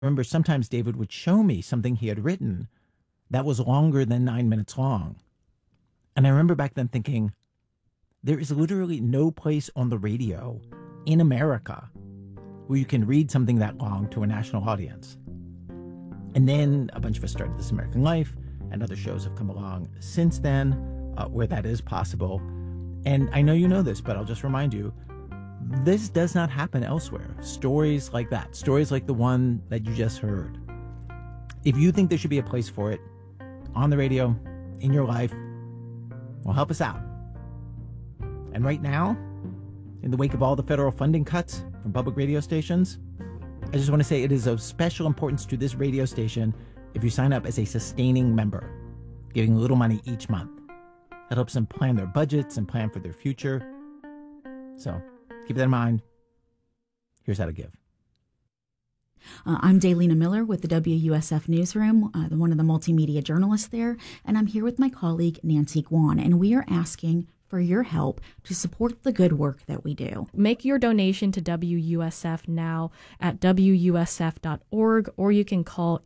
remember sometimes David would show me something he had written that was longer than 9 minutes long. And I remember back then thinking, there is literally no place on the radio in America where you can read something that long to a national audience. And then a bunch of us started This American Life, and other shows have come along since then where that is possible. And I know you know this, but I'll just remind you, this does not happen elsewhere. Stories like that, stories like the one that you just heard. If you think there should be a place for it on the radio, in your life, well, help us out. And right now, in the wake of all the federal funding cuts from public radio stations, I just want to say it is of special importance to this radio station if you sign up as a sustaining member, giving a little money each month. That helps them plan their budgets and plan for their future. So keep that in mind. Here's how to give. I'm Daylina Miller with the WUSF Newsroom, one of the multimedia journalists there, and I'm here with my colleague Nancy Guan, and we are asking for your help to support the good work that we do. Make your donation to WUSF now at WUSF.org, or you can call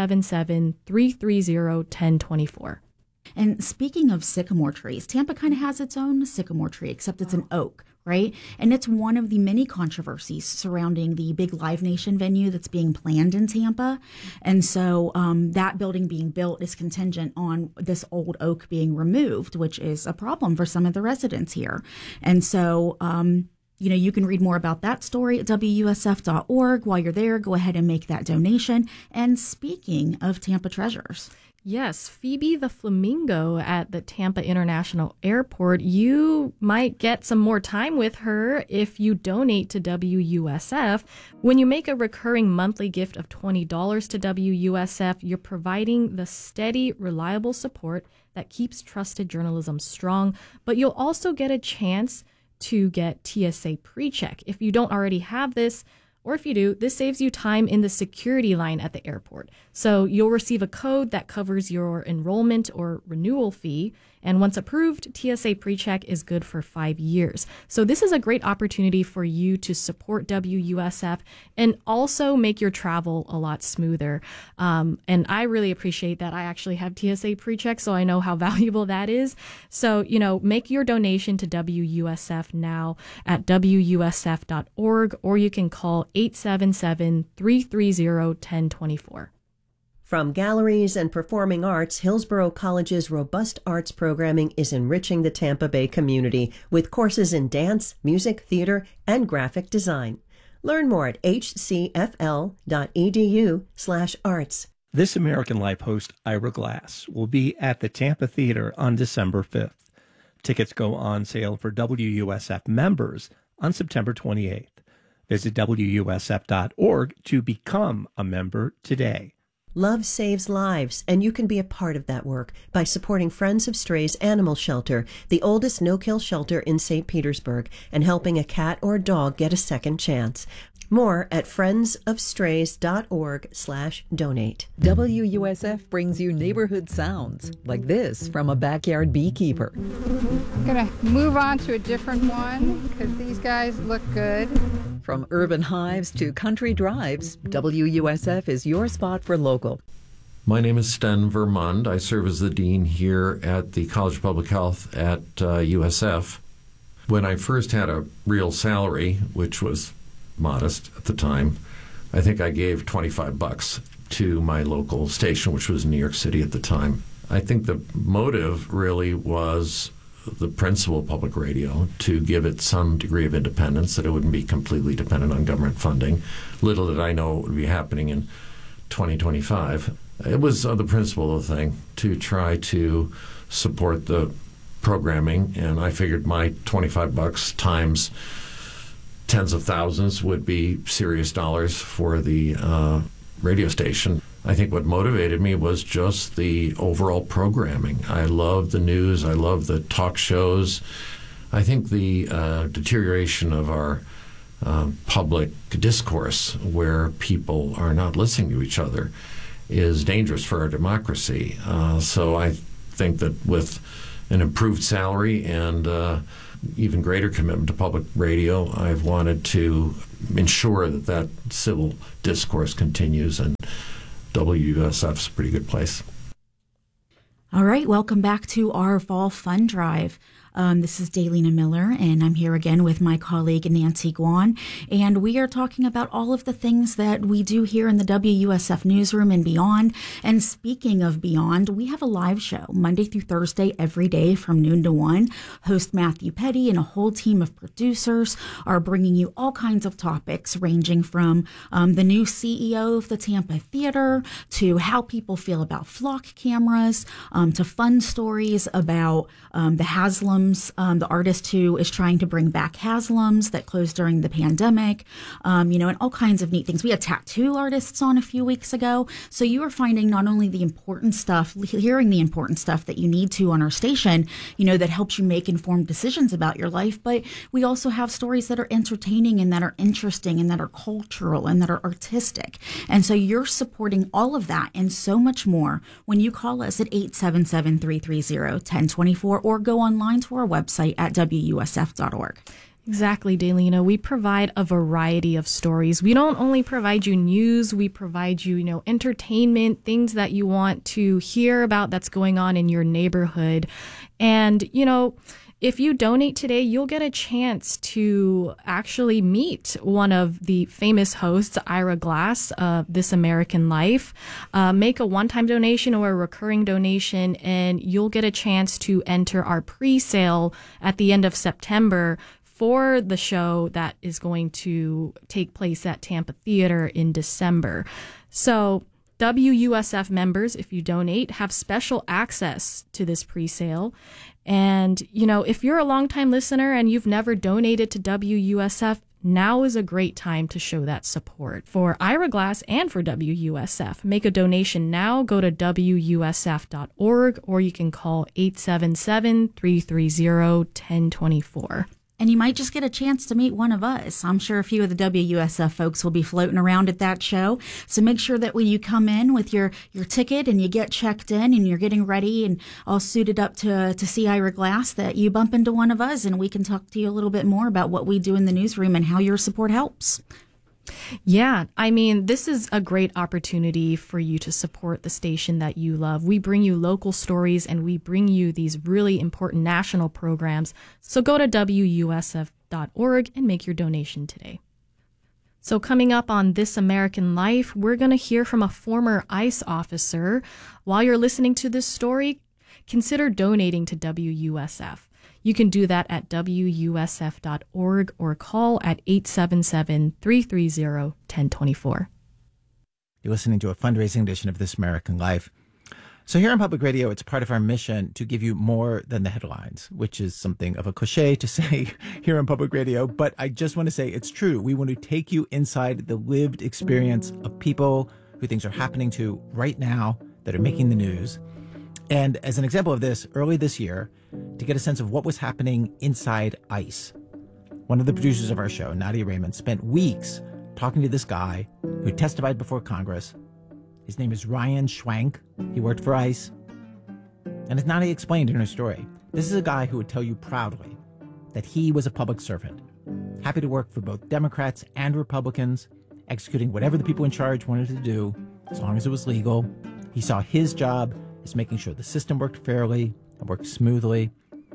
877-330-1024. And speaking of sycamore trees, Tampa kind of has its own sycamore tree, except it's an oak, right? And it's one of the many controversies surrounding the big Live Nation venue that's being planned in Tampa. And so that building being built is contingent on this old oak being removed, which is a problem for some of the residents here. And so, you can read more about that story at WUSF.org. While you're there, go ahead and make that donation. And speaking of Tampa treasures, yes, Phoebe the Flamingo at the Tampa International Airport. You might get some more time with her if you donate to WUSF. When you make a recurring monthly gift of $20 to WUSF, you're providing the steady, reliable support that keeps trusted journalism strong. But you'll also get a chance to get TSA PreCheck. If you don't already have this, or if you do, this saves you time in the security line at the airport. So you'll receive a code that covers your enrollment or renewal fee. And once approved, TSA PreCheck is good for 5 years. So this is a great opportunity for you to support WUSF and also make your travel a lot smoother. And I really appreciate that I actually have TSA PreCheck, so I know how valuable that is. So, make your donation to WUSF now at WUSF.org, or you can call 877-330-1024. From galleries and performing arts, Hillsborough College's robust arts programming is enriching the Tampa Bay community with courses in dance, music, theater, and graphic design. Learn more at hcfl.edu/arts. This American Life host, Ira Glass, will be at the Tampa Theater on December 5th. Tickets go on sale for WUSF members on September 28th. Visit WUSF.org to become a member today. Love saves lives, and you can be a part of that work by supporting Friends of Strays Animal Shelter, the oldest no-kill shelter in St. Petersburg, and helping a cat or dog get a second chance. More at friendsofstrays.org/donate. WUSF brings you neighborhood sounds like this from a backyard beekeeper. I'm going to move on to a different one because these guys look good. From urban hives to country drives, WUSF is your spot for local. My name is Sten Vermund. I serve as the dean here at the College of Public Health at USF. When I first had a real salary, which was modest at the time, I think I gave $25 to my local station, which was in New York City at the time. I think the motive really was the principle of public radio, to give it some degree of independence, that it wouldn't be completely dependent on government funding. Little did I know what would be happening in 2025. It was the principle of the thing, to try to support the programming, and I figured my $25 times tens of thousands would be serious dollars for the radio station. I think what motivated me was just the overall programming. I love the news. I love the talk shows. I think the deterioration of our public discourse, where people are not listening to each other, is dangerous for our democracy. So I think that with an improved salary and even greater commitment to public radio, I've wanted to ensure that civil discourse continues, and WUSF's a pretty good place. All right, welcome back to our Fall Fund Drive. This is Daylina Miller, and I'm here again with my colleague Nancy Guan, and we are talking about all of the things that we do here in the WUSF newsroom and beyond. And speaking of beyond, we have a live show Monday through Thursday every day from noon to 1. Host Matthew Petty and a whole team of producers are bringing you all kinds of topics, ranging from the new CEO of the Tampa Theater to how people feel about flock cameras, to fun stories about the Haslams, the artist who is trying to bring back Haslams that closed during the pandemic, and all kinds of neat things. We had tattoo artists on a few weeks ago. So you are finding not only the important stuff, hearing the important stuff that you need to on our station, that helps you make informed decisions about your life, but we also have stories that are entertaining and that are interesting and that are cultural and that are artistic. And so you're supporting all of that and so much more when you call us at 877-330-1024 or go online to our website at WUSF.org. Exactly, Daylina. We provide a variety of stories. We don't only provide you news, we provide you, entertainment, things that you want to hear about that's going on in your neighborhood. And, if you donate today, you'll get a chance to actually meet one of the famous hosts, Ira Glass of This American Life. Make a one-time donation or a recurring donation, and you'll get a chance to enter our pre-sale at the end of September for the show that is going to take place at Tampa Theater in December. So WUSF members, if you donate, have special access to this pre-sale. And, if you're a longtime listener and you've never donated to WUSF, now is a great time to show that support for Ira Glass and for WUSF. Make a donation now. Go to WUSF.org, or you can call 877-330-1024. And you might just get a chance to meet one of us. I'm sure a few of the WUSF folks will be floating around at that show. So make sure that when you come in with your ticket and you get checked in and you're getting ready and all suited up to see Ira Glass, that you bump into one of us and we can talk to you a little bit more about what we do in the newsroom and how your support helps. Yeah, this is a great opportunity for you to support the station that you love. We bring you local stories and we bring you these really important national programs. So go to WUSF.org and make your donation today. So coming up on This American Life, we're going to hear from a former ICE officer. While you're listening to this story, consider donating to WUSF. You can do that at WUSF.org or call at 877-330-1024. You're listening to a fundraising edition of This American Life. So here on Public Radio, it's part of our mission to give you more than the headlines, which is something of a cliche to say here on Public Radio. But I just want to say it's true. We want to take you inside the lived experience of people who things are happening to right now that are making the news. And as an example of this, early this year, to get a sense of what was happening inside ICE, one of the producers of our show, Nadia Raymond, spent weeks talking to this guy who testified before Congress. His name is Ryan Schwank. He worked for ICE. And as Nadia explained in her story, this is a guy who would tell you proudly that he was a public servant, happy to work for both Democrats and Republicans, executing whatever the people in charge wanted to do, as long as it was legal. He saw his job as making sure the system worked fairly and worked smoothly.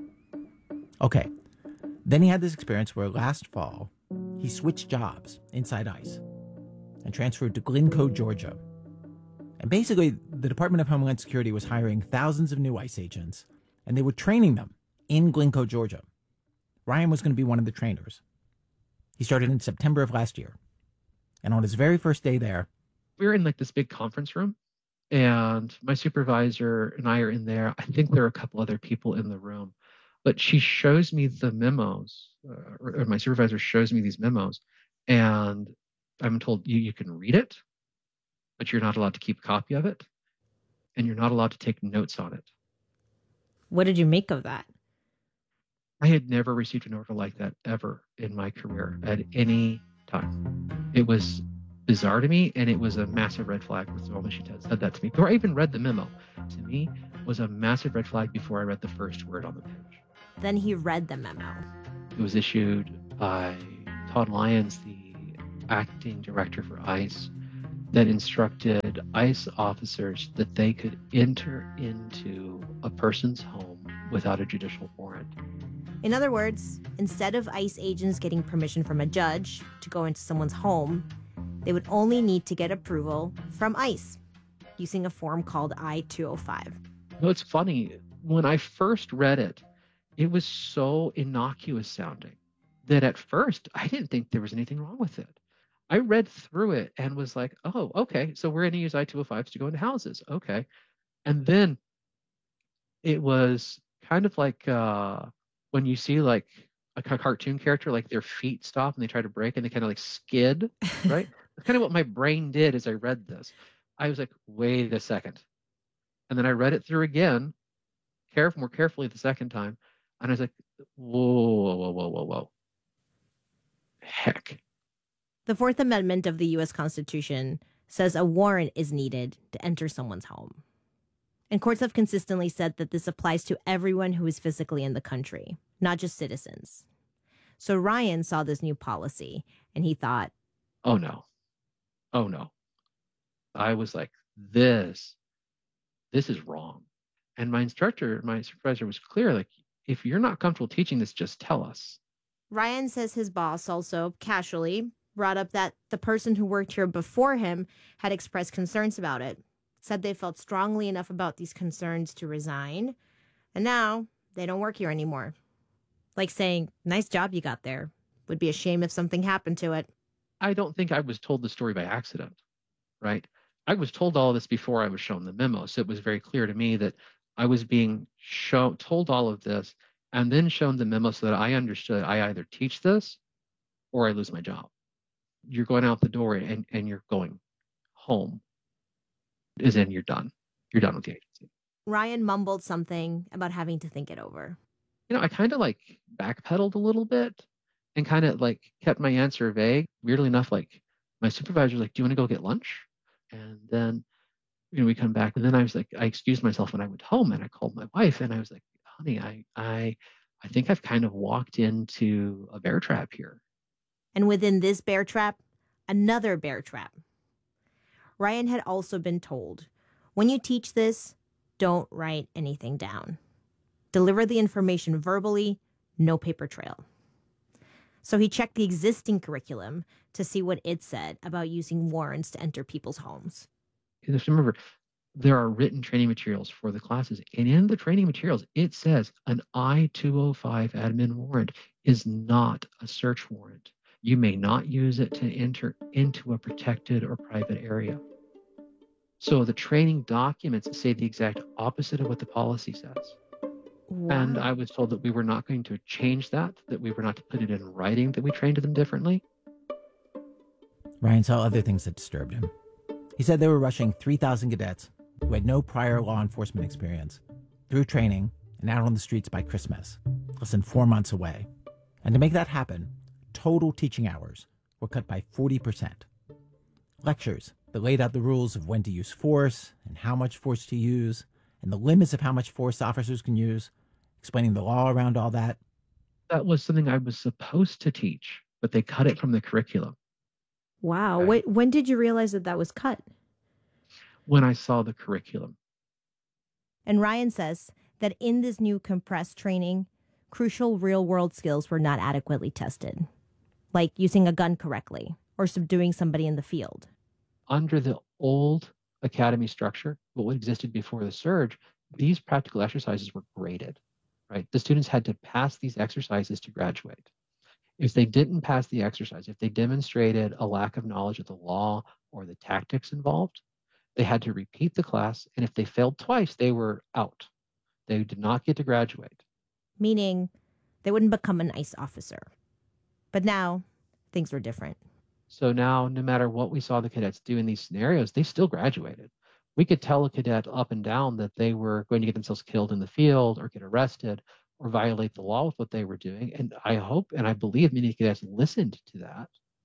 Okay, then he had this experience where last fall, he switched jobs inside ICE and transferred to Glencoe, Georgia. And basically, the Department of Homeland Security was hiring thousands of new ICE agents, and they were training them in Glencoe, Georgia. Ryan was going to be one of the trainers. He started in September of last year. And on his very first day there, we were in this big conference room, and my supervisor and I are in there. I think there are a couple other people in the room, but she shows me the memos, or my supervisor shows me these memos, and I'm told you can read it, but you're not allowed to keep a copy of it, and you're not allowed to take notes on it. What did you make of that? I had never received an order like that ever in my career at any time. It was bizarre to me, and it was a massive red flag with the moment she said that to me. Before I even read the memo, to me, was a massive red flag before I read the first word on the page. Then he read the memo. It was issued by Todd Lyons, the acting director for ICE that instructed ICE officers that they could enter into a person's home without a judicial warrant. In other words, instead of ICE agents getting permission from a judge to go into someone's home, they would only need to get approval from ICE using a form called I-205. You know, it's funny. When I first read it, it was so innocuous sounding that at first I didn't think there was anything wrong with it. I read through it and was like, oh, okay, so we're going to use I-205s to go into houses. Okay. And then it was kind of like when you see like a cartoon character, like their feet stop and they try to brake and they kind of like skid, right? That's kind of what my brain did as I read this. I was like, wait a second. And then I read it through again, more carefully the second time. And I was like, whoa. Heck. The Fourth Amendment of the U.S. Constitution says a warrant is needed to enter someone's home. And courts have consistently said that this applies to everyone who is physically in the country, not just citizens. So Ryan saw this new policy and he thought, oh no. I was like, this is wrong. And my supervisor was clear, like, if you're not comfortable teaching this, just tell us. Ryan says his boss also casually brought up that the person who worked here before him had expressed concerns about it, said they felt strongly enough about these concerns to resign, and now they don't work here anymore. Like saying, nice job you got there. Would be a shame if something happened to it. I don't think I was told the story by accident, right? I was told all of this before I was shown the memo, so it was very clear to me that I was being told all of this and then shown the memo so that I understood I either teach this or I lose my job. You're going out the door and you're going home, as in you're done. You're done with the agency. Ryan mumbled something about having to think it over. You know, I kind of like backpedaled a little bit and kind of like kept my answer vague. Weirdly enough, like my supervisor was like, do you want to go get lunch? And then, we come back, and then I was like, I excused myself when I went home and I called my wife and I was like, honey, I think I've kind of walked into a bear trap here. And within this bear trap, another bear trap. Ryan had also been told, when you teach this, don't write anything down. Deliver the information verbally, no paper trail. So he checked the existing curriculum to see what it said about using warrants to enter people's homes. Just remember, there are written training materials for the classes. And in the training materials, it says an I-205 admin warrant is not a search warrant. You may not use it to enter into a protected or private area. So the training documents say the exact opposite of what the policy says. Wow. And I was told that we were not going to change that we were not to put it in writing, that we trained them differently. Ryan saw other things that disturbed him. He said they were rushing 3,000 cadets who had no prior law enforcement experience through training and out on the streets by Christmas, less than 4 months away. And to make that happen, total teaching hours were cut by 40%. Lectures that laid out the rules of when to use force and how much force to use and the limits of how much force officers can use, explaining the law around all that. That was something I was supposed to teach, but they cut it from the curriculum. Wow. When did you realize that was cut? When I saw the curriculum. And Ryan says that in this new compressed training, crucial real-world skills were not adequately tested, like using a gun correctly or subduing somebody in the field. Under the old academy structure, what existed before the surge, these practical exercises were graded, right? The students had to pass these exercises to graduate. If they didn't pass the exercise, if they demonstrated a lack of knowledge of the law or the tactics involved, they had to repeat the class. And if they failed twice, they were out. They did not get to graduate. Meaning they wouldn't become an ICE officer. But now things were different. So now, no matter what we saw the cadets do in these scenarios, they still graduated. We could tell a cadet up and down that they were going to get themselves killed in the field or get arrested or violate the law with what they were doing. And I hope and I believe many cadets listened to that.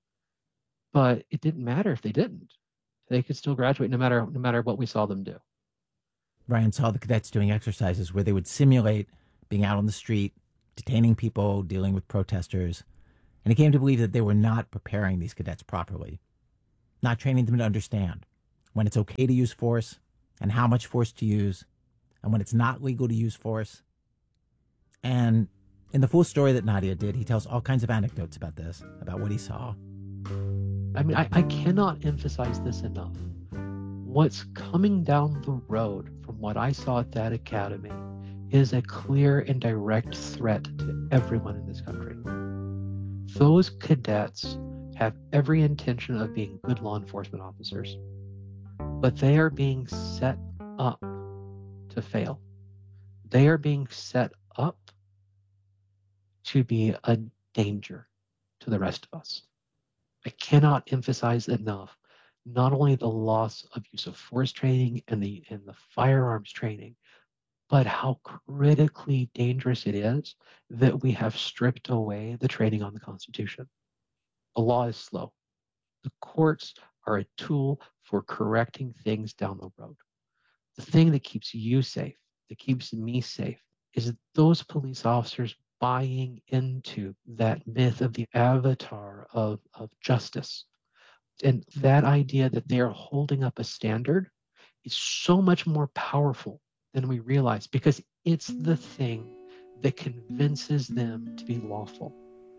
But it didn't matter if they didn't. They could still graduate no matter what we saw them do. Ryan saw the cadets doing exercises where they would simulate being out on the street, detaining people, dealing with protesters. And he came to believe that they were not preparing these cadets properly, not training them to understand when it's okay to use force and how much force to use, and when it's not legal to use force. And in the full story that Nadia did, he tells all kinds of anecdotes about this, about what he saw. I mean, I cannot emphasize this enough. What's coming down the road from what I saw at that academy is a clear and direct threat to everyone in this country. Those cadets have every intention of being good law enforcement officers, but they are being set up to fail. They are being set up to be a danger to the rest of us. I cannot emphasize enough not only the loss of use of force training and the firearms training, but how critically dangerous it is that we have stripped away the training on the Constitution. The law is slow. The courts are a tool for correcting things down the road. The thing that keeps you safe, that keeps me safe, is those police officers buying into that myth of the avatar of justice. And that idea that they are holding up a standard is so much more powerful than we realize, because it's the thing that convinces them to be lawful.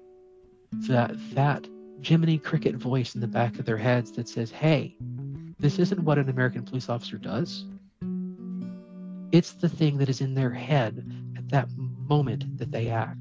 That Jiminy Cricket voice in the back of their heads that says, hey, this isn't what an American police officer does. It's the thing that is in their head at that moment that they act.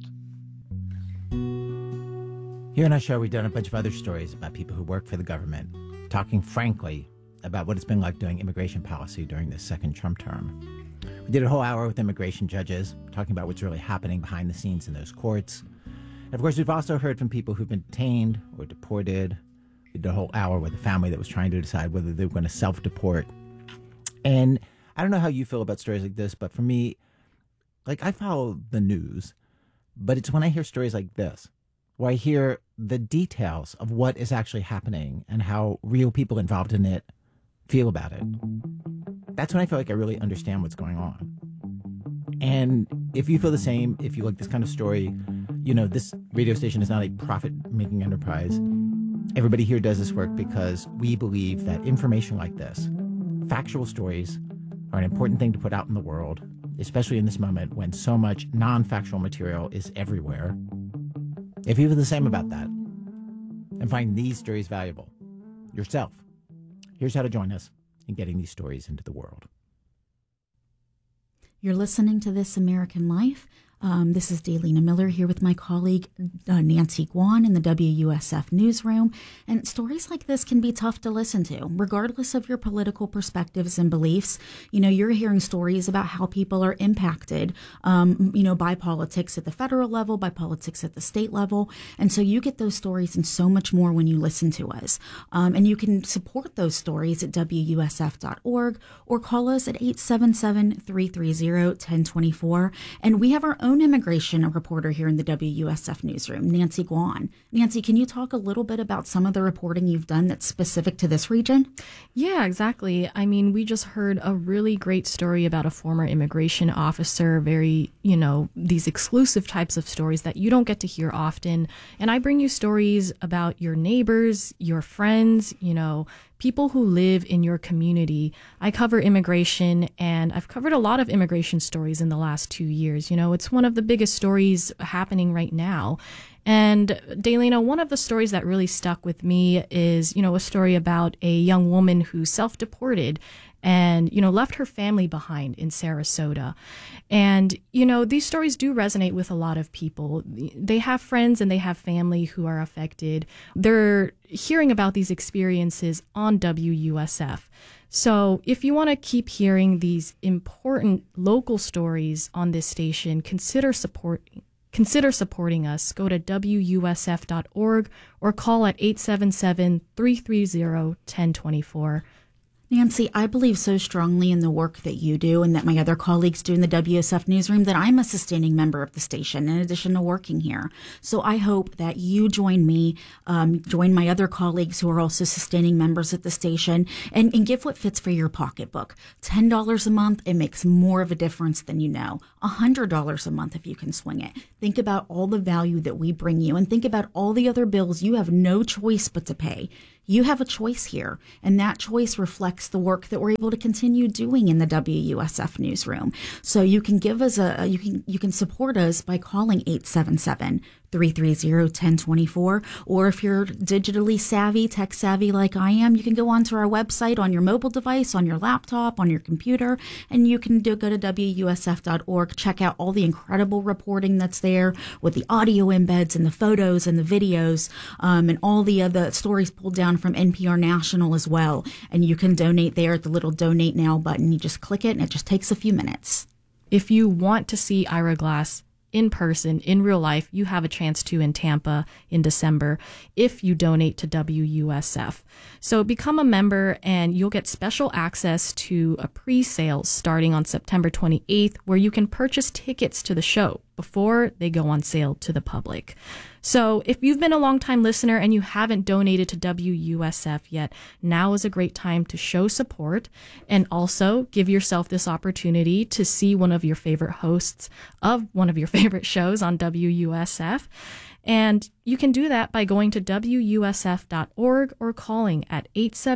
Here on our show, we've done a bunch of other stories about people who work for the government, talking frankly about what it's been like doing immigration policy during this second Trump term. We did a whole hour with immigration judges, talking about what's really happening behind the scenes in those courts. And of course, we've also heard from people who've been detained or deported. We did a whole hour with a family that was trying to decide whether they were going to self-deport. And I don't know how you feel about stories like this, but for me, like, I follow the news, but it's when I hear stories like this, where I hear the details of what is actually happening and how real people involved in it feel about it. That's when I feel like I really understand what's going on. And if you feel the same, if you like this kind of story, you know, this radio station is not a profit-making enterprise. Everybody here does this work because we believe that information like this, factual stories, are an important thing to put out in the world, especially in this moment when so much non-factual material is everywhere. If you feel the same about that and find these stories valuable yourself, here's how to join us in getting these stories into the world. You're listening to This American Life. This is Daylina Miller here with my colleague Nancy Guan in the WUSF newsroom. And stories like this can be tough to listen to, regardless of your political perspectives and beliefs. You know, you're hearing stories about how people are impacted, by politics at the federal level, by politics at the state level. And so you get those stories and so much more when you listen to us. And you can support those stories at WUSF.org or call us at 877-330-1024. And we have our own immigration reporter here in the WUSF newsroom, Nancy Guan. Nancy, can you talk a little bit about some of the reporting you've done that's specific to this region? Yeah, exactly. I mean, we just heard a really great story about a former immigration officer, very, these exclusive types of stories that you don't get to hear often. And I bring you stories about your neighbors, your friends, people who live in your community. I cover immigration, and I've covered a lot of immigration stories in the last 2 years. It's one of the biggest stories happening right now. And Daylina, one of the stories that really stuck with me is, a story about a young woman who self-deported and, left her family behind in Sarasota. And, these stories do resonate with a lot of people. They have friends and they have family who are affected. They're hearing about these experiences on WUSF. So if you want to keep hearing these important local stories on this station, consider supporting us. Go to WUSF.org or call at 877-330-1024. Nancy, I believe so strongly in the work that you do and that my other colleagues do in the WSF newsroom that I'm a sustaining member of the station in addition to working here. So I hope that you join me, join my other colleagues who are also sustaining members at the station, and give what fits for your pocketbook. $10 a month, it makes more of a difference than you know. $100 a month if you can swing it. Think about all the value that we bring you, and think about all the other bills you have no choice but to pay. You have a choice here, and that choice reflects the work that we're able to continue doing in the WUSF newsroom. So you can give us you can support us by calling 877-330-1024, or if you're digitally savvy, tech savvy like I am, you can go onto our website on your mobile device, on your laptop, on your computer, and you can go to WUSF.org, check out all the incredible reporting that's there with the audio embeds and the photos and the videos, and all the other stories pulled down from NPR National as well. And you can donate there at the little Donate Now button. You just click it and it just takes a few minutes. If you want to see Ira Glass in person, in real life, you have a chance to in Tampa in December if you donate to WUSF. So become a member and you'll get special access to a pre-sale starting on September 28th, where you can purchase tickets to the show before they go on sale to the public. So if you've been a longtime listener and you haven't donated to WUSF yet, now is a great time to show support and also give yourself this opportunity to see one of your favorite hosts of one of your favorite shows on WUSF. And you can do that by going to WUSF.org or calling at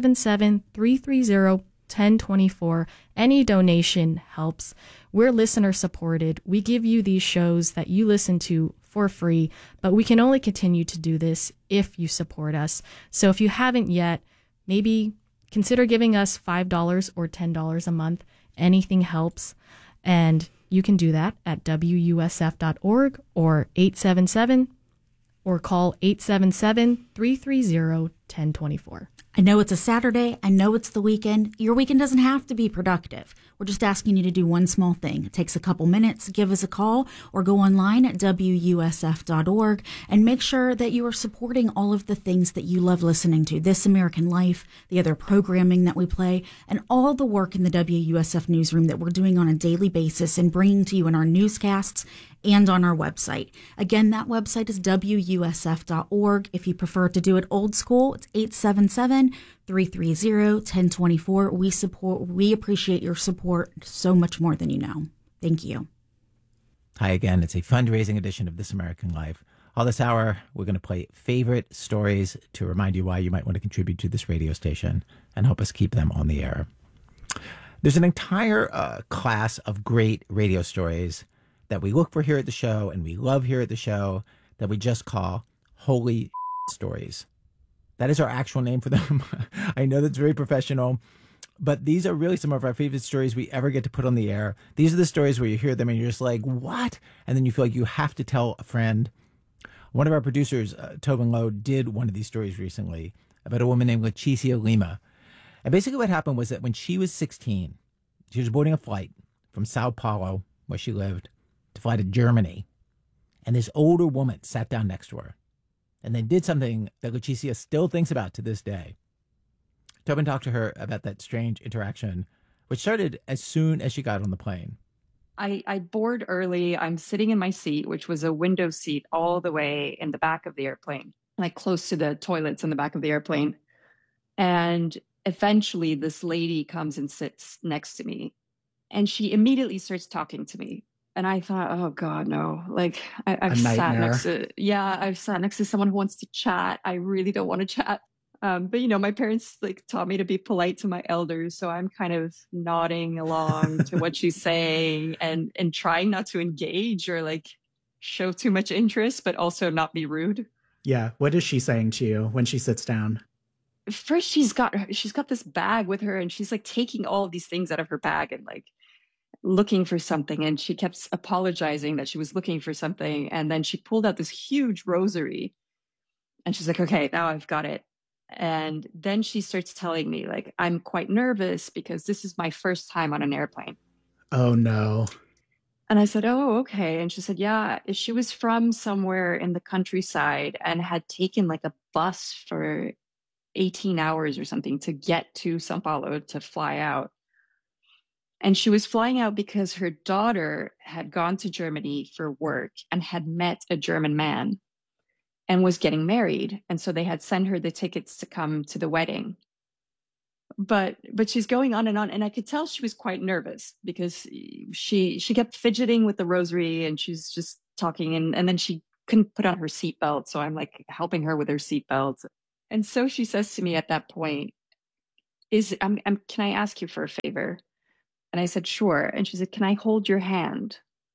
877-330-1024. Any donation helps. We're listener supported. We give you these shows that you listen to for free, but we can only continue to do this if you support us. So if you haven't yet, maybe consider giving us $5 or $10 a month. Anything helps. And you can do that at WUSF.org or 877 or call 877-330-1024. I know it's a Saturday. I know it's the weekend. Your weekend doesn't have to be productive. We're just asking you to do one small thing. It takes a couple minutes. Give us a call or go online at WUSF.org and make sure that you are supporting all of the things that you love listening to. This American Life, the other programming that we play, and all the work in the WUSF newsroom that we're doing on a daily basis and bringing to you in our newscasts and on our website. Again, that website is WUSF.org. If you prefer to do it old school, it's 877-330-1024. We appreciate your support so much more than you know. Thank you. Hi again. It's a fundraising edition of This American Life. All this hour, we're going to play favorite stories to remind you why you might want to contribute to this radio station and help us keep them on the air. There's an entire class of great radio stories that we look for here at the show and we love here at the show that we just call Holy Stories. That is our actual name for them. I know that's very professional, but these are really some of our favorite stories we ever get to put on the air. These are the stories where you hear them and you're just like, what? And then you feel like you have to tell a friend. One of our producers, Tobin Lowe, did one of these stories recently about a woman named Leticia Lima. And basically what happened was that when she was 16, she was boarding a flight from Sao Paulo, where she lived, to fly to Germany. And this older woman sat down next to her. And they did something that Leticia still thinks about to this day. Tobin talked to her about that strange interaction, which started as soon as she got on the plane. I board early. I'm sitting in my seat, which was a window seat all the way in the back of the airplane, like close to the toilets in the back of the airplane. And eventually this lady comes and sits next to me, and she immediately starts talking to me. And I thought, oh God, no, like I've sat next to someone who wants to chat. I really don't want to chat. But you know, my parents like taught me to be polite to my elders. So I'm kind of nodding along to what she's saying and trying not to engage or like show too much interest, but also not be rude. Yeah. What is she saying to you when she sits down? First, she's got this bag with her and she's like taking all of these things out of her bag and like looking for something. And she kept apologizing that she was looking for something. And then she pulled out this huge rosary and she's like, okay, now I've got it. And then she starts telling me like, I'm quite nervous because this is my first time on an airplane. Oh no. And I said, oh, okay. And she said, yeah, she was from somewhere in the countryside and had taken like a bus for 18 hours or something to get to Sao Paulo to fly out. And she was flying out because her daughter had gone to Germany for work and had met a German man and was getting married. And so they had sent her the tickets to come to the wedding. But she's going on, and I could tell she was quite nervous because she kept fidgeting with the rosary, and she's just talking, and then she couldn't put on her seatbelt. So I'm like helping her with her seatbelt. And so she says to me at that point, can I ask you for a favor? And I said, sure. And she said, can I hold your hand?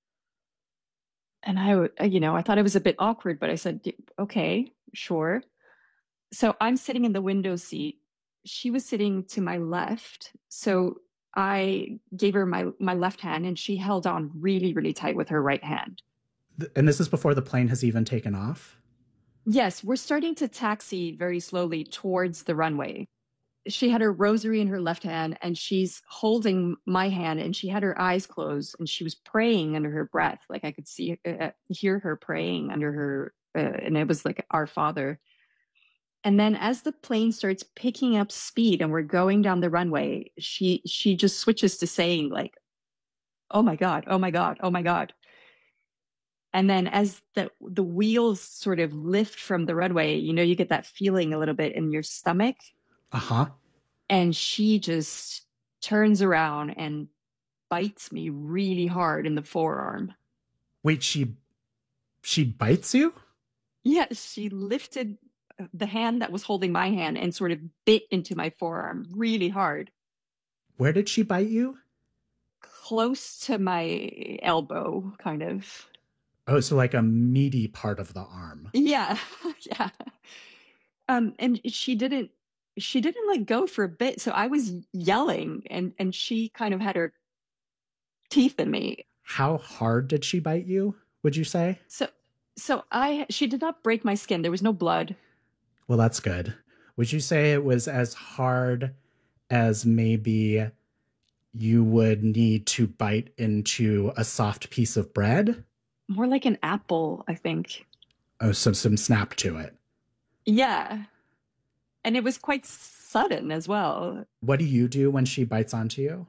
And I thought it was a bit awkward, but I said, okay, sure. So I'm sitting in the window seat. She was sitting to my left. So I gave her my left hand, and she held on really, really tight with her right hand. And this is before the plane has even taken off? Yes, we're starting to taxi very slowly towards the runway. She had her rosary in her left hand, and she's holding my hand, and she had her eyes closed, and she was praying under her breath. Like I could hear her praying under her, and it was like Our Father. And then as the plane starts picking up speed and we're going down the runway, she just switches to saying like, oh my God, oh my God, oh my God. And then as the wheels sort of lift from the runway, you get that feeling a little bit in your stomach. Uh-huh. And she just turns around and bites me really hard in the forearm. Wait, she bites you? Yes, she lifted the hand that was holding my hand and sort of bit into my forearm really hard. Where did she bite you? Close to my elbow, kind of. Oh, so like a meaty part of the arm. Yeah, yeah. And she didn't let go for a bit. So I was yelling, and she kind of had her teeth in me. How hard did she bite you, would you say? She did not break my skin. There was no blood. Well, that's good. Would you say it was as hard as maybe you would need to bite into a soft piece of bread? More like an apple, I think. Oh, so some snap to it. Yeah. And it was quite sudden as well. What do you do when she bites onto you?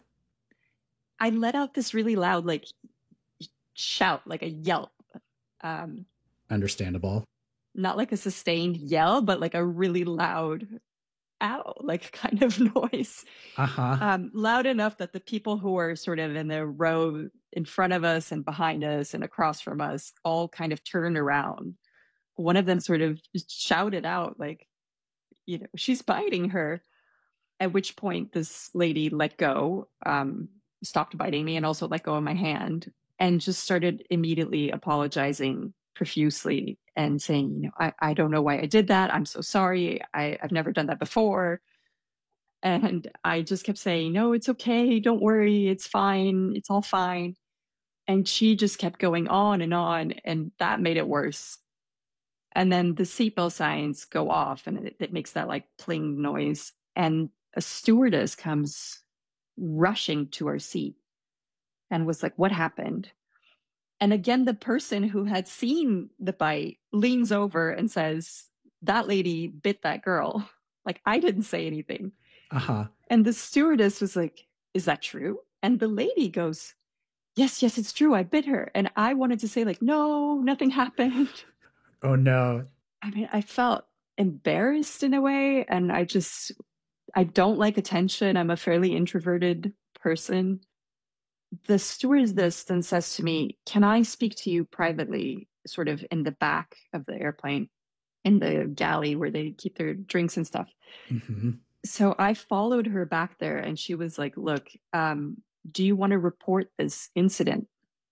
I let out this really loud, like, shout, like a yelp. Understandable. Not like a sustained yell, but like a really loud ow, like kind of noise. Uh-huh. Loud enough that the people who were sort of in the row in front of us and behind us and across from us all kind of turned around. One of them sort of shouted out like, she's biting her. At which point this lady let go, stopped biting me, and also let go of my hand, and just started immediately apologizing profusely and saying, I don't know why I did that. I'm so sorry. I've never done that before. And I just kept saying, no, it's okay. Don't worry. It's fine. It's all fine. And she just kept going on, and that made it worse. And then the seatbelt signs go off, and it makes that like pling noise. And a stewardess comes rushing to our seat and was like, what happened? And again, the person who had seen the bite leans over and says, that lady bit that girl. Like, I didn't say anything. Uh-huh. And the stewardess was like, is that true? And the lady goes, yes, it's true. I bit her. And I wanted to say like, no, nothing happened. Oh, no. I mean, I felt embarrassed in a way. And I don't like attention. I'm a fairly introverted person. The stewardess then says to me, can I speak to you privately, sort of in the back of the airplane, in the galley where they keep their drinks and stuff? Mm-hmm. So I followed her back there, and she was like, look, do you want to report this incident?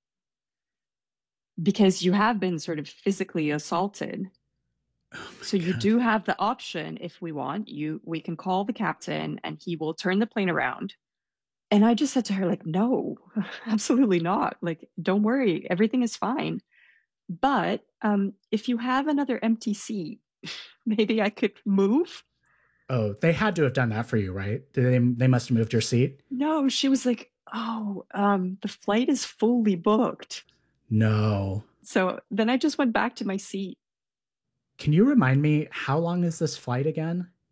Because you have been sort of physically assaulted. So you do have the option, if we want, we can call the captain and he will turn the plane around. And I just said to her, like, no, absolutely not. Like, don't worry. Everything is fine. But if you have another empty seat, maybe I could move. Oh, they had to have done that for you, right? They must have moved your seat? No, she was like, oh, the flight is fully booked. No. So then I just went back to my seat. Can you remind me, how long is this flight again?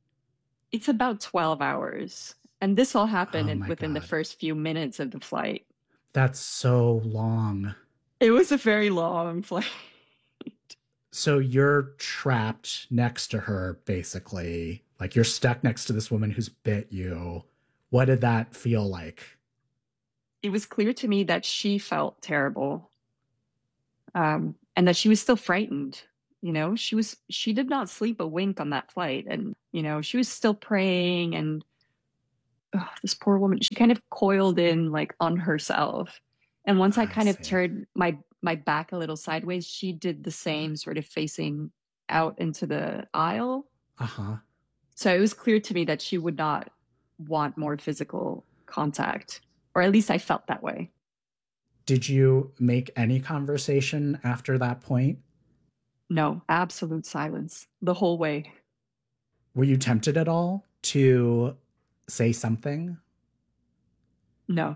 It's about 12 hours. And this all happened Oh within God. the first few minutes of the flight. That's so long. It was a very long flight. So you're trapped next to her, basically. Like you're stuck next to this woman who's bit you. What did that feel like? It was clear to me that she felt terrible, and that she was still frightened. You know, she did not sleep a wink on that flight, and you know, she was still praying. And this poor woman, she kind of coiled in like on herself. And once I kind of turned my back a little sideways, she did the same, sort of facing out into the aisle. So it was clear to me that she would not want more physical contact, or at least I felt that way. Did you make any conversation after that point? No, absolute silence the whole way. Were you tempted at all to say something? No.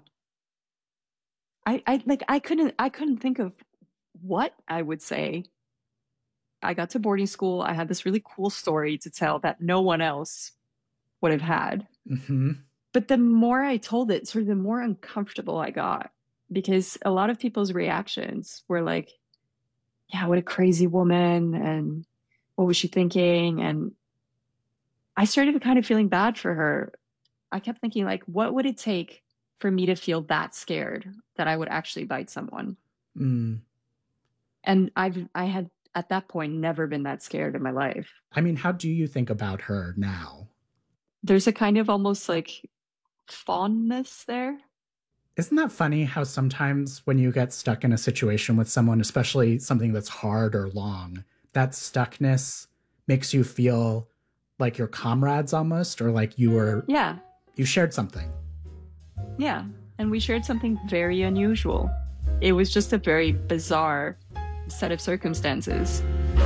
I couldn't think of what I would say. I got to boarding school. I had this really cool story to tell that no one else would have had. Mm-hmm. But the more I told it, sort of the more uncomfortable I got, because a lot of people's reactions were like, yeah, what a crazy woman, and what was she thinking? And I started kind of feeling bad for her. I kept thinking, like, what would it take for me to feel that scared that I would actually bite someone? And I had at that point never been that scared in my life. I mean, how do you think about her now? There's a kind of almost like fondness there. Isn't that funny how sometimes when you get stuck in a situation with someone, especially something that's hard or long, that stuckness makes you feel like you're comrades almost, or like you shared something. Yeah. And we shared something very unusual. It was just a very bizarre set of circumstances.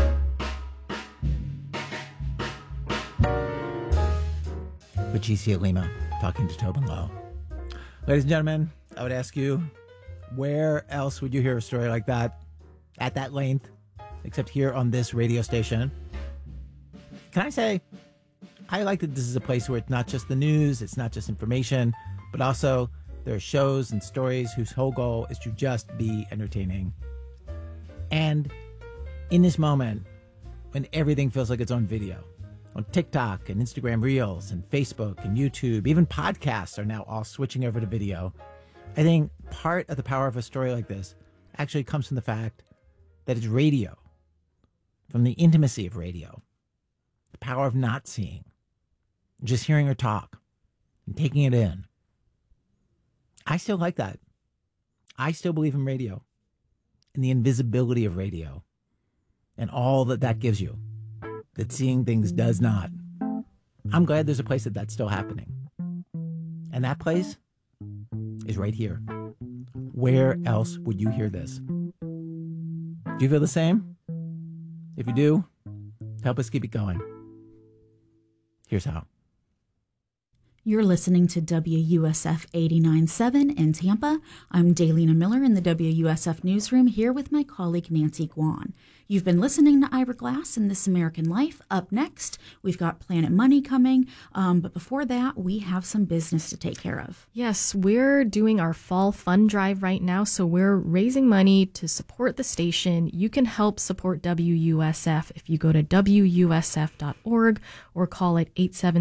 Patricia Lima talking to Tobin Lowe. Ladies and gentlemen, I would ask you, where else would you hear a story like that at that length, except here on this radio station? Can I say, I like that this is a place where it's not just the news, it's not just information, but also there are shows and stories whose whole goal is to just be entertaining. And in this moment, when everything feels like it's on video, on TikTok and Instagram Reels and Facebook and YouTube, even podcasts are now all switching over to video. I think part of the power of a story like this actually comes from the fact that it's radio, from the intimacy of radio, the power of not seeing, just hearing her talk and taking it in. I still like that. I still believe in radio and the invisibility of radio and all that that gives you, that seeing things does not. I'm glad there's a place that's still happening. And that place is right here. Where else would you hear this? Do you feel the same? If you do, help us keep it going. Here's how. You're listening to WUSF 89.7 in Tampa. I'm Daylina Miller in the WUSF newsroom here with my colleague Nancy Guan. You've been listening to Ira Glass in This American Life. Up next, we've got Planet Money coming. But before that, we have some business to take care of. Yes, we're doing our fall fund drive right now. So we're raising money to support the station. You can help support WUSF if you go to WUSF.org or call it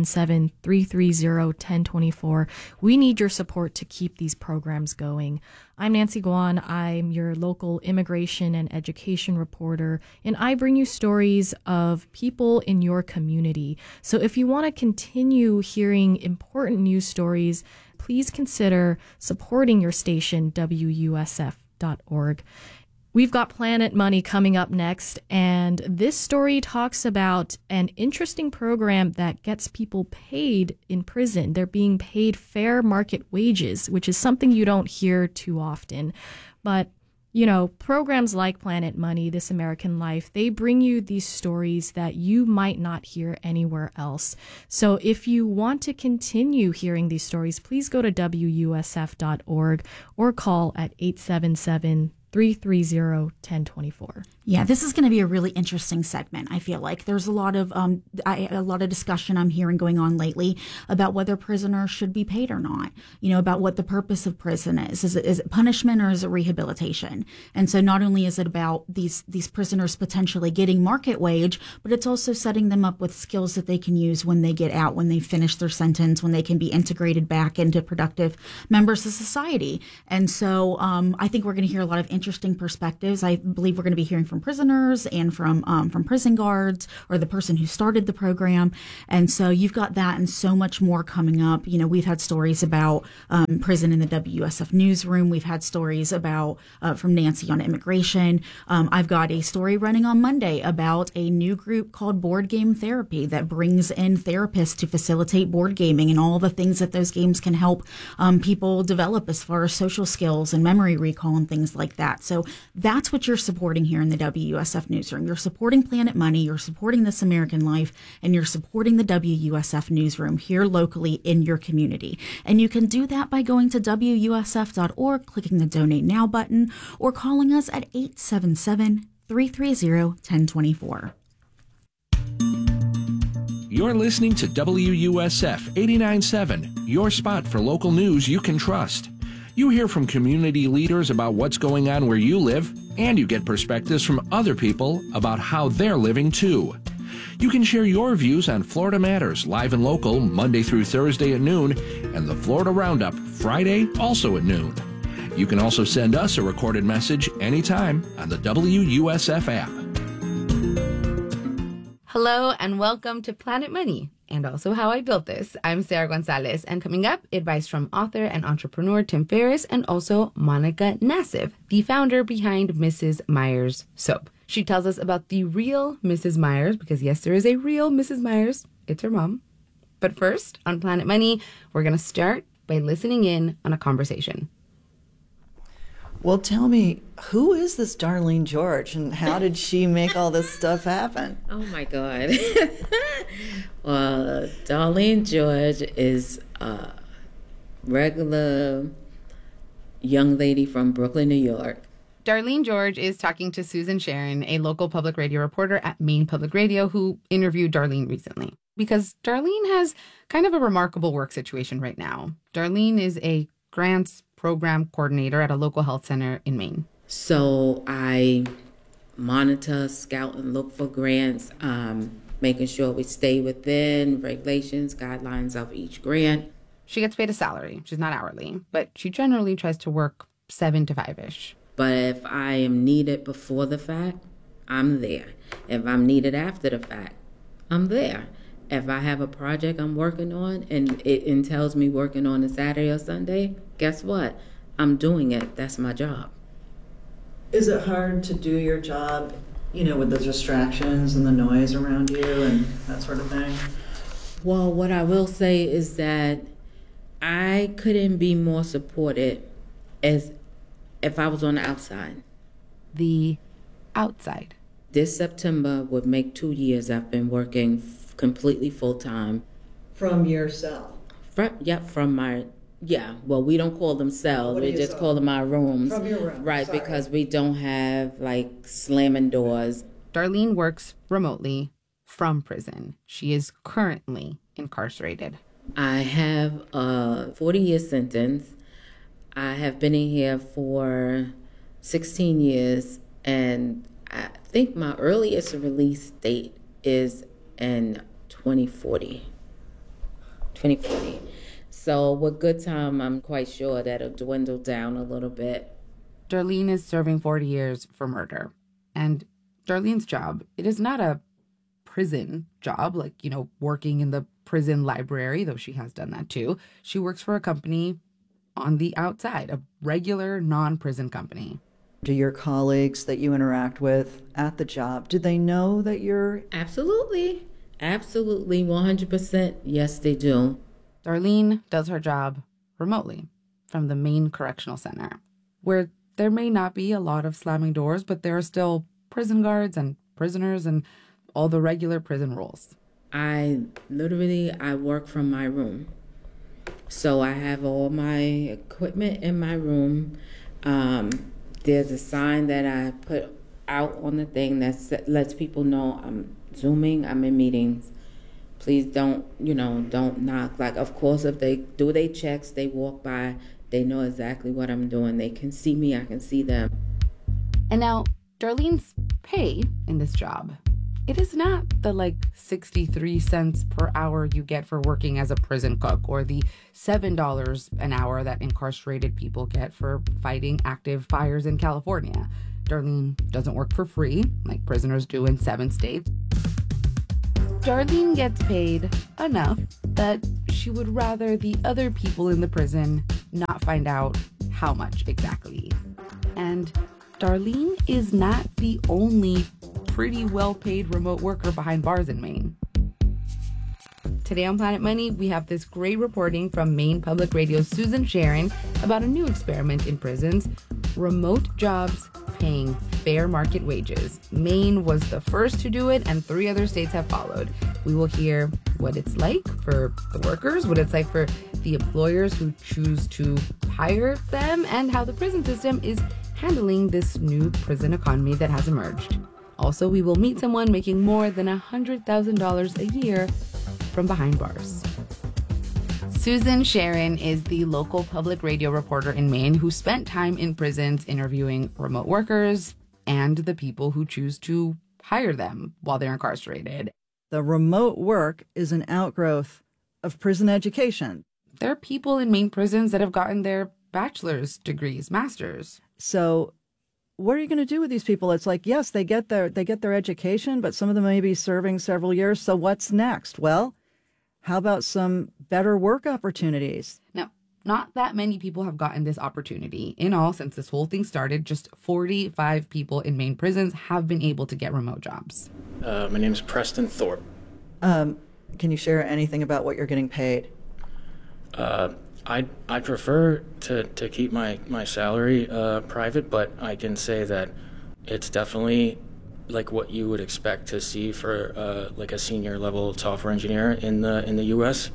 877-330-1024. We need your support to keep these programs going. I'm Nancy Guan. I'm your local immigration and education reporter, and I bring you stories of people in your community. So if you want to continue hearing important news stories, please consider supporting your station, WUSF.org. We've got Planet Money coming up next, and this story talks about an interesting program that gets people paid in prison. They're being paid fair market wages, which is something you don't hear too often. But, you know, programs like Planet Money, This American Life, they bring you these stories that you might not hear anywhere else. So if you want to continue hearing these stories, please go to WUSF.org or call at 877 330-1024. Yeah, this is going to be a really interesting segment. I feel like there's a lot of discussion I'm hearing going on lately about whether prisoners should be paid or not. You know, about what the purpose of prison is. Is it punishment or is it rehabilitation? And so not only is it about these prisoners potentially getting market wage, but it's also setting them up with skills that they can use when they get out, when they finish their sentence, when they can be integrated back into productive members of society. And so I think we're going to hear a lot of interesting perspectives. I believe we're going to be hearing from prisoners and from prison guards or the person who started the program. And so you've got that and so much more coming up. You know, we've had stories about prison in the WUSF newsroom. We've had stories about from Nancy on immigration. I've got a story running on Monday about a new group called Board Game Therapy that brings in therapists to facilitate board gaming and all the things that those games can help people develop as far as social skills and memory recall and things like that. So that's what you're supporting here in the WUSF newsroom. You're supporting Planet Money, you're supporting This American Life, and you're supporting the WUSF newsroom here locally in your community. And you can do that by going to WUSF.org, clicking the Donate Now button, or calling us at 877-330-1024. You're listening to WUSF 89.7, your spot for local news you can trust. You hear from community leaders about what's going on where you live, and you get perspectives from other people about how they're living too. You can share your views on Florida Matters live and local Monday through Thursday at noon, and the Florida Roundup Friday also at noon. You can also send us a recorded message anytime on the WUSF app. Hello and welcome to Planet Money, and also How I Built This. I'm Sarah Gonzalez, and coming up, advice from author and entrepreneur Tim Ferriss and also Monica Nassif, the founder behind Mrs. Meyer's Soap. She tells us about the real Mrs. Meyers, because yes, there is a real Mrs. Meyers. It's her mom. But first, on Planet Money, we're going to start by listening in on a conversation. Well, tell me, who is this Darlene George, and how did she make all this stuff happen? Oh, my God. Well, Darlene George is a regular young lady from Brooklyn, New York. Darlene George is talking to Susan Sharon, a local public radio reporter at Maine Public Radio, who interviewed Darlene recently. Because Darlene has kind of a remarkable work situation right now. Darlene is a grants program coordinator at a local health center in Maine. So I monitor, scout, and look for grants, making sure we stay within regulations, guidelines of each grant. She gets paid a salary. She's not hourly, but she generally tries to work 7 to 5-ish. But if I am needed before the fact, I'm there. If I'm needed after the fact, I'm there. If I have a project I'm working on and it entails me working on a Saturday or Sunday, guess what? I'm doing it. That's my job. Is it hard to do your job, with the distractions and the noise around you and that sort of thing? Well, what I will say is that I couldn't be more supported as if I was on the outside. The outside? This September would make 2 years I've been working completely full-time. From your cell? From my, well, we don't call them cells, we just call them our rooms. From your room. Right, Sorry. because we don't have, slamming doors. Darlene works remotely from prison. She is currently incarcerated. I have a 40-year sentence. I have been in here for 16 years, and I think my earliest release date is in 2040. So with good time, I'm quite sure that'll dwindle down a little bit. Darlene is serving 40 years for murder. And Darlene's job, it is not a prison job, working in the prison library, though she has done that too. She works for a company on the outside, a regular non-prison company. Do your colleagues that you interact with at the job, do they know that you're... Absolutely, 100%. Yes, they do. Darlene does her job remotely from the Maine Correctional Center, where there may not be a lot of slamming doors, but there are still prison guards and prisoners and all the regular prison rules. I work from my room. So I have all my equipment in my room. There's a sign that I put out on the thing that lets people know I'm Zooming, I'm in meetings. Please don't knock. Like, of course, if they do their checks, they walk by, they know exactly what I'm doing. They can see me, I can see them. And now, Darlene's pay in this job, it is not the 63 cents per hour you get for working as a prison cook, or the $7 an hour that incarcerated people get for fighting active fires in California. Darlene doesn't work for free, like prisoners do in 7 states. Darlene gets paid enough that she would rather the other people in the prison not find out how much exactly. And Darlene is not the only pretty well-paid remote worker behind bars in Maine. Today on Planet Money, we have this great reporting from Maine Public Radio's Susan Sharon about a new experiment in prisons, remote jobs paying fair market wages. Maine was the first to do it, and 3 other states have followed. We will hear what it's like for the workers, what it's like for the employers who choose to hire them, and how the prison system is handling this new prison economy that has emerged. Also, we will meet someone making more than $100,000 a year from behind bars. Susan Sharon is the local public radio reporter in Maine who spent time in prisons interviewing remote workers and the people who choose to hire them while they're incarcerated. The remote work is an outgrowth of prison education. There are people in Maine prisons that have gotten their bachelor's degrees, masters. So what are you going to do with these people? It's like, yes, they get their education, but some of them may be serving several years. So what's next? Well, how about some better work opportunities? Now, not that many people have gotten this opportunity. In all, since this whole thing started, just 45 people in Maine prisons have been able to get remote jobs. My name is Preston Thorpe. Can you share anything about what you're getting paid? I prefer to keep my salary private, but I can say that it's definitely like what you would expect to see for like a senior level software engineer in the U.S.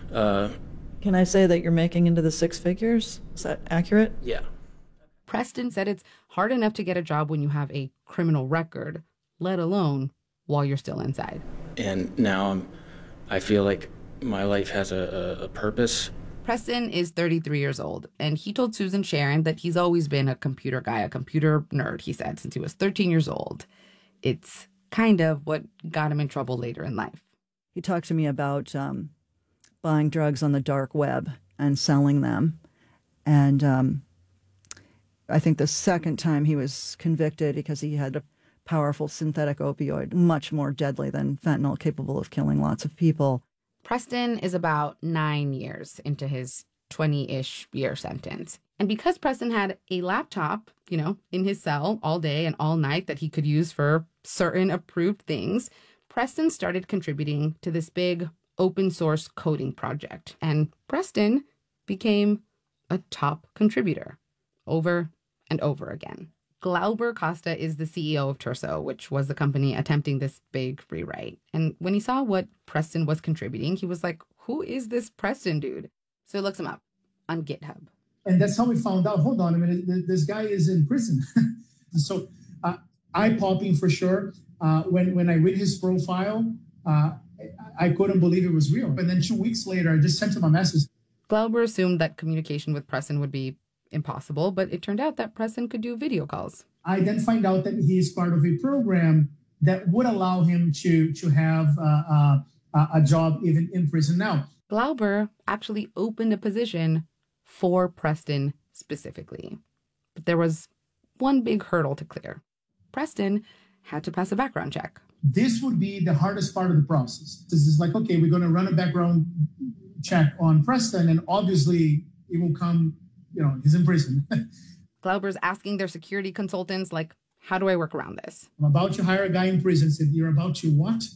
Can I say that you're making into the 6 figures? Is that accurate? Yeah. Preston said it's hard enough to get a job when you have a criminal record, let alone while you're still inside. And now I feel like my life has a purpose. Preston is 33 years old, and he told Susan Sharon that he's always been a computer guy, a computer nerd, he said, since he was 13 years old. It's kind of what got him in trouble later in life. He talked to me about buying drugs on the dark web and selling them. And I think the second time he was convicted because he had a powerful synthetic opioid, much more deadly than fentanyl, capable of killing lots of people. Preston is about 9 years into his 20-ish year sentence. And because Preston had a laptop, in his cell all day and all night that he could use for certain approved things, Preston started contributing to this big open source coding project. And Preston became a top contributor over and over again. Glauber Costa is the CEO of Terso, which was the company attempting this big rewrite. And when he saw what Preston was contributing, he was like, who is this Preston dude? So he looks him up on GitHub. And that's how we found out, hold on a minute, this guy is in prison. So eye-popping for sure. When I read his profile, I couldn't believe it was real. And then 2 weeks later, I just sent him a message. Glauber assumed that communication with Preston would be impossible, but it turned out that Preston could do video calls. I then find out that he is part of a program that would allow him to have a job even in prison now. Glauber actually opened a position for Preston specifically. But there was one big hurdle to clear. Preston had to pass a background check. This would be the hardest part of the process. This is like, okay, we're going to run a background check on Preston, and obviously it will come, he's in prison. Glauber's asking their security consultants, like, how do I work around this? I'm about to hire a guy in prison. Said, you're about to what?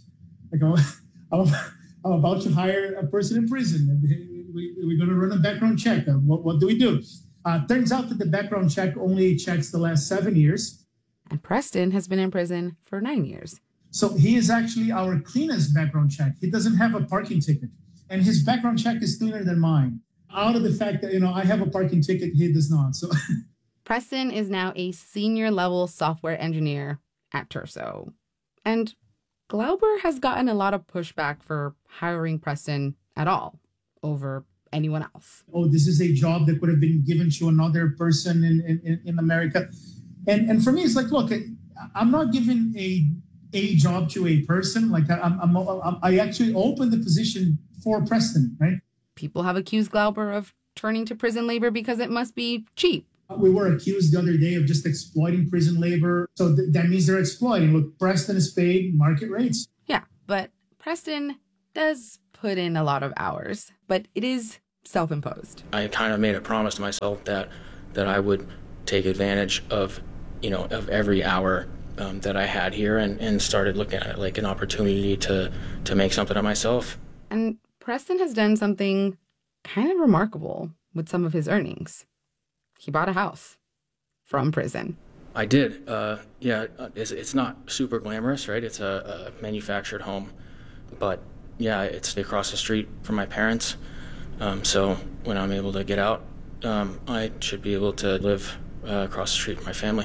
I'm about to hire a person in prison. We're going to run a background check. What do we do? Turns out that the background check only checks the last 7 years. And Preston has been in prison for 9 years. So he is actually our cleanest background check. He doesn't have a parking ticket. And his background check is cleaner than mine. Out of the fact that, I have a parking ticket, he does not. So Preston is now a senior level software engineer at Terso. And Glauber has gotten a lot of pushback for hiring Preston at all over anyone else. Oh, this is a job that could have been given to another person in America. And for me, it's like, look, I'm not giving a job to a person. Like I actually opened the position for Preston, right? People have accused Glauber of turning to prison labor because it must be cheap. We were accused the other day of just exploiting prison labor. So that means they're exploiting. Look, Preston is paid market rates. Yeah, but Preston does put in a lot of hours, but it is self-imposed. I kind of made a promise to myself that I would take advantage of, of every hour that I had here and started looking at it like an opportunity to make something of myself. And Preston has done something kind of remarkable with some of his earnings. He bought a house from prison. I did. It's not super glamorous, right? It's a manufactured home. But yeah, it's across the street from my parents. So when I'm able to get out, I should be able to live across the street from my family.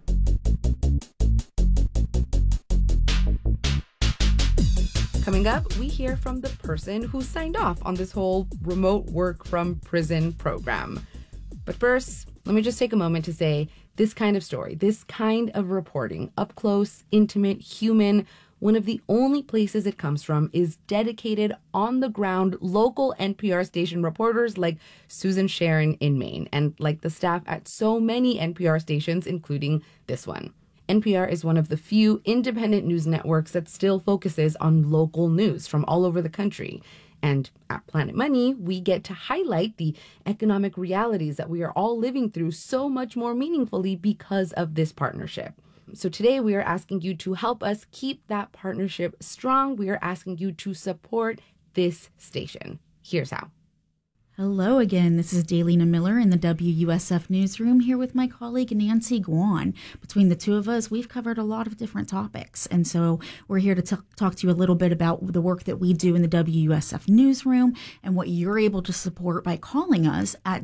Coming up, we hear from the person who signed off on this whole remote work from prison program. But first, let me just take a moment to say this kind of story, this kind of reporting, up close, intimate, human, one of the only places it comes from is dedicated, on-the-ground, local NPR station reporters like Susan Sharon in Maine, and like the staff at so many NPR stations, including this one. NPR is one of the few independent news networks that still focuses on local news from all over the country. And at Planet Money, we get to highlight the economic realities that we are all living through so much more meaningfully because of this partnership. So today we are asking you to help us keep that partnership strong. We are asking you to support this station. Here's how. Hello again. This is Daylina Miller in the WUSF newsroom here with my colleague Nancy Guan. Between the two of us, we've covered a lot of different topics. And so we're here to talk to you a little bit about the work that we do in the WUSF newsroom and what you're able to support by calling us at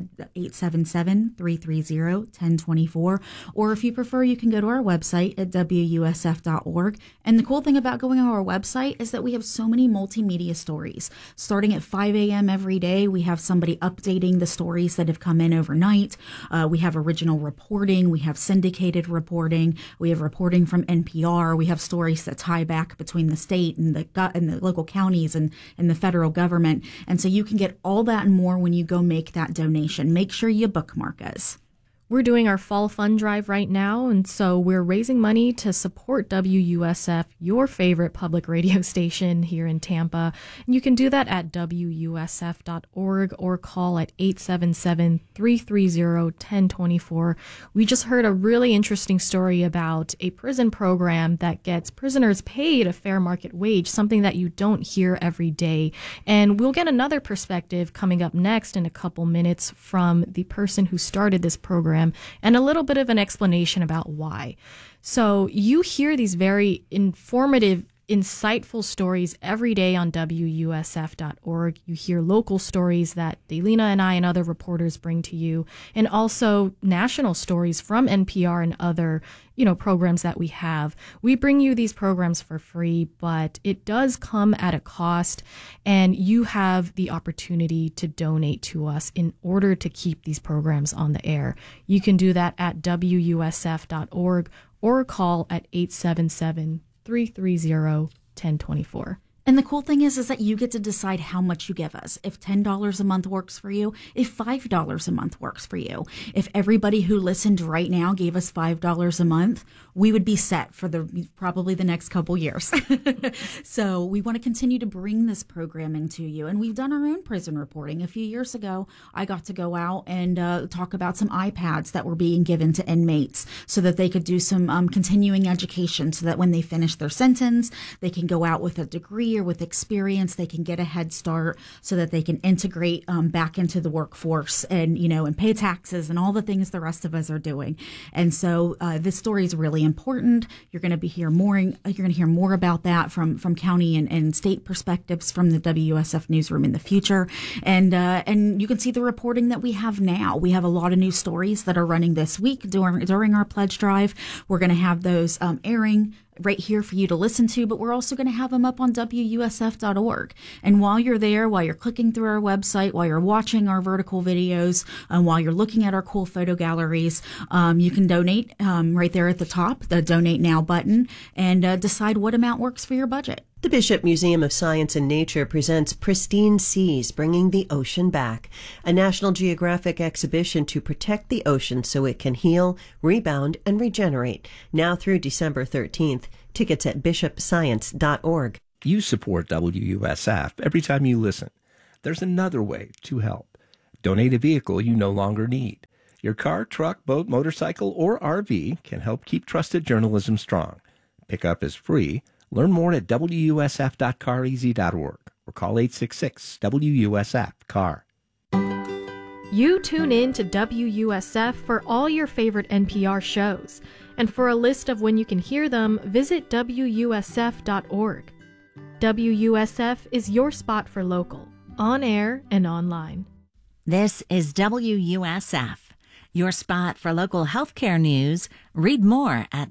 877-330-1024. Or if you prefer, you can go to our website at WUSF.org. And the cool thing about going on our website is that we have so many multimedia stories. Starting at 5 a.m. every day, we have somebody updating the stories that have come in overnight. We have original reporting. We have syndicated reporting. We have reporting from NPR. We have stories that tie back between the state and the local counties and the federal government. And so you can get all that and more when you go make that donation. Make sure you bookmark us. We're doing our fall fund drive right now, and so we're raising money to support WUSF, your favorite public radio station here in Tampa. And you can do that at WUSF.org or call at 877-330-1024. We just heard a really interesting story about a prison program that gets prisoners paid a fair market wage, something that you don't hear every day. And we'll get another perspective coming up next in a couple minutes from the person who started this program, and a little bit of an explanation about why. So you hear these very informative, insightful stories every day on WUSF.org. You hear local stories that Daylina and I and other reporters bring to you, and also national stories from NPR and other, programs that we have. We bring you these programs for free, but it does come at a cost, and you have the opportunity to donate to us in order to keep these programs on the air. You can do that at WUSF.org or call at 877-330-1024. And the cool thing is that you get to decide how much you give us. If $10 a month works for you, if $5 a month works for you. If everybody who listened right now gave us $5 a month, we would be set for probably the next couple years. So we want to continue to bring this programming to you. And we've done our own prison reporting. A few years ago, I got to go out and talk about some iPads that were being given to inmates so that they could do some continuing education so that when they finish their sentence, they can go out with a degree degree or with experience, they can get a head start so that they can integrate back into the workforce and, and pay taxes and all the things the rest of us are doing. And so this story is really important. You're going to hear more about that from county and state perspectives from the WUSF newsroom in the future. And you can see the reporting that we have now. We have a lot of new stories that are running this week during our pledge drive. We're going to have those airing right here for you to listen to, but we're also going to have them up on WUSF.org. And while you're there, while you're clicking through our website, while you're watching our vertical videos, and while you're looking at our cool photo galleries, you can donate right there at the top, the Donate Now button, and decide what amount works for your budget. The Bishop Museum of Science and Nature presents Pristine Seas, Bringing the Ocean Back, a National Geographic exhibition to protect the ocean so it can heal, rebound, and regenerate. Now through December 13th. Tickets at bishopscience.org. You support WUSF every time you listen. There's another way to help. Donate a vehicle you no longer need. Your car, truck, boat, motorcycle, or RV can help keep trusted journalism strong. Pickup is free. Learn more at wusf.careasy.org or call 866-WUSF-CAR. You tune in to WUSF for all your favorite NPR shows. And for a list of when you can hear them, visit WUSF.org. WUSF is your spot for local, on air and online. This is WUSF, your spot for local healthcare news. Read more at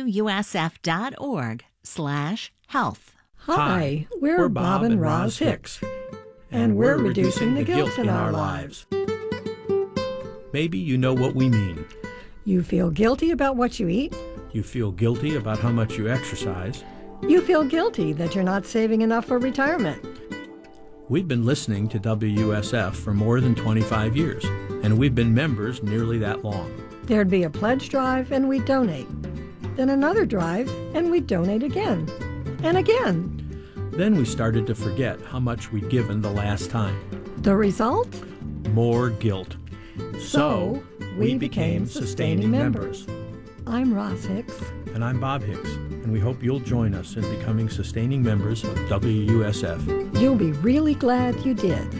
WUSF.org/health. Hi, we're Bob and Roz Hicks, and we're reducing the guilt in our lives. Maybe you know what we mean. You feel guilty about what you eat. You feel guilty about how much you exercise. You feel guilty that you're not saving enough for retirement. We've been listening to WUSF for more than 25 years, and we've been members nearly that long. There'd be a pledge drive, and we'd donate. Then another drive, and we'd donate again. And again. Then we started to forget how much we'd given the last time. The result? More guilt. So we became sustaining members. I'm Roz Hicks. And I'm Bob Hicks. And we hope you'll join us in becoming sustaining members of WUSF. You'll be really glad you did.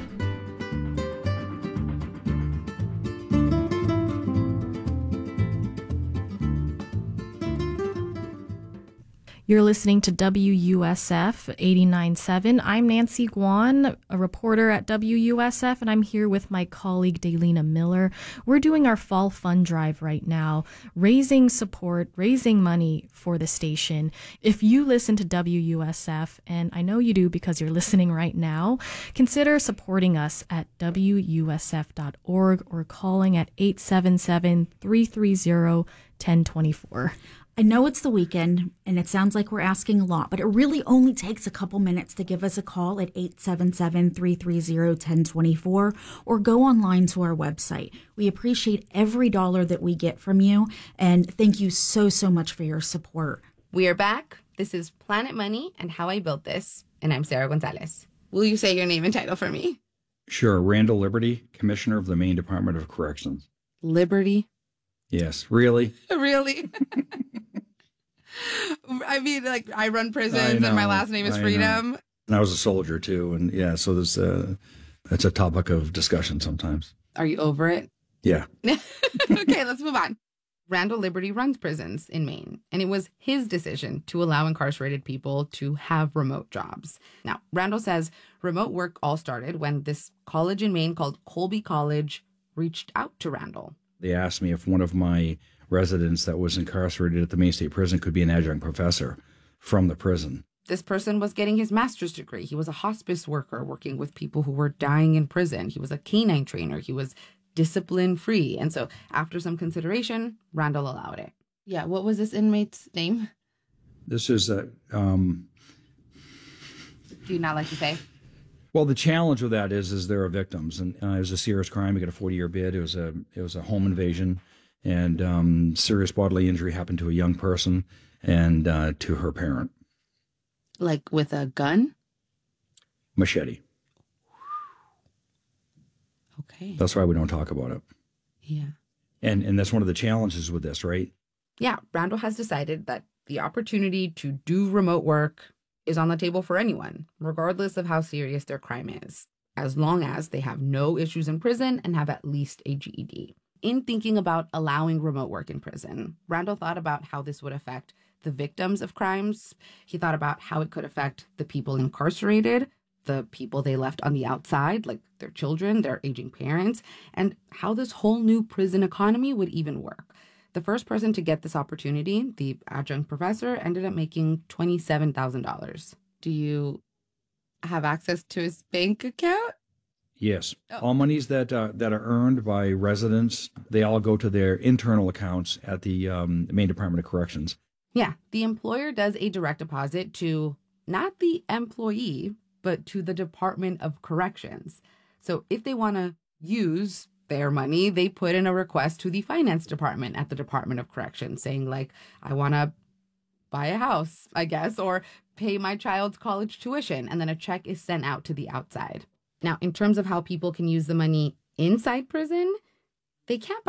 You're listening to WUSF 89.7. I'm Nancy Guan, a reporter at WUSF, and I'm here with my colleague, Daylina Miller. We're doing our fall fund drive right now, raising money for the station. If you listen to WUSF, and I know you do because you're listening right now, consider supporting us at WUSF.org or calling at 877-330-1024. I know it's the weekend, and it sounds like we're asking a lot, but it really only takes a couple minutes to give us a call at 877-330-1024 or go online to our website. We appreciate every dollar that we get from you, and thank you so, so much for your support. We are back. This is Planet Money and How I Built This, and I'm Sarah Gonzalez. Will you say your name and title for me? Sure. Randall Liberty, Commissioner of the Maine Department of Corrections. Liberty? Yes. Really? Really? I mean, like, I run prisons and my last name is Freedom. And I was a soldier, too. And yeah, so there's that's a topic of discussion sometimes. Are you over it? Yeah. Okay, let's move on. Randall Liberty runs prisons in Maine, and it was his decision to allow incarcerated people to have remote jobs. Now, Randall says remote work all started when this college in Maine called Colby College reached out to Randall. They asked me if one of my residents that was incarcerated at the Maine State Prison could be an adjunct professor from the prison. This person was getting his master's degree. He was a hospice worker working with people who were dying in prison. He was a canine trainer. He was discipline-free. And so after some consideration, Randall allowed it. Yeah, what was this inmate's name? This is Do you not like to say? Well, the challenge with that is there are victims, and it was a serious crime. We got a 40-year bid. It was a home invasion, and serious bodily injury happened to a young person and to her parent. Like with a gun? Machete. Okay. That's why we don't talk about it. Yeah. And that's one of the challenges with this, right? Yeah, Randall has decided that the opportunity to do remote work is on the table for anyone, regardless of how serious their crime is, as long as they have no issues in prison and have at least a GED. In thinking about allowing remote work in prison, Randall thought about how this would affect the victims of crimes. He thought about how it could affect the people incarcerated, the people they left on the outside, like their children, their aging parents, and how this whole new prison economy would even work. The first person to get this opportunity, the adjunct professor, ended up making $27,000. Do you have access to his bank account? Yes. All monies that are earned by residents, they all go to their internal accounts at the Maine Department of Corrections. Yeah, the employer does a direct deposit to not the employee, but to the Department of Corrections. So if they want to use their money, they put in a request to the finance department at the Department of Corrections saying, like, I want to buy a house, I guess, or pay my child's college tuition. And then a check is sent out to the outside. Now, in terms of how people can use the money inside prison, they can't